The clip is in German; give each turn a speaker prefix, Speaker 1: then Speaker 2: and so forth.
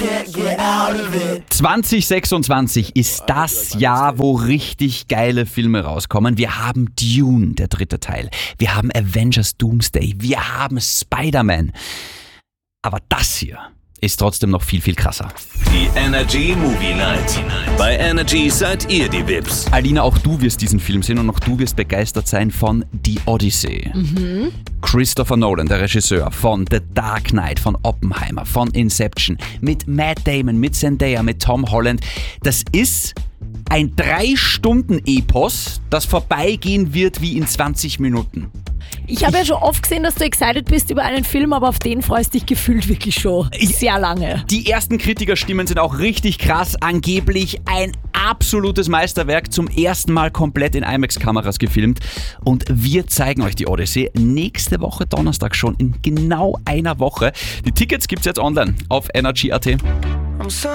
Speaker 1: 2026 ist das Jahr, wo richtig geile Filme rauskommen. Wir haben Dune, der 3. Teil. Wir haben Avengers Doomsday. Wir haben Spider-Man. Aber das hier ist trotzdem noch viel, viel krasser.
Speaker 2: Die Energy Movie Night. Bei Energy seid ihr die Vips.
Speaker 1: Alina, auch du wirst diesen Film sehen und auch du wirst begeistert sein von The Odyssey. Christopher Nolan, der Regisseur von The Dark Knight, von Oppenheimer, von Inception, mit Matt Damon, mit Zendaya, mit Tom Holland. Das ist ein 3-Stunden-Epos, das vorbeigehen wird wie in 20 Minuten.
Speaker 3: Ich habe ja schon oft gesehen, dass du excited bist über einen Film, aber auf den freust du dich gefühlt wirklich schon sehr lange.
Speaker 1: Die ersten Kritikerstimmen sind auch richtig krass. Angeblich ein absolutes Meisterwerk, zum ersten Mal komplett in IMAX-Kameras gefilmt. Und wir zeigen euch die Odyssey nächste Woche Donnerstag schon in genau einer Woche. Die Tickets gibt's jetzt online auf energy.at.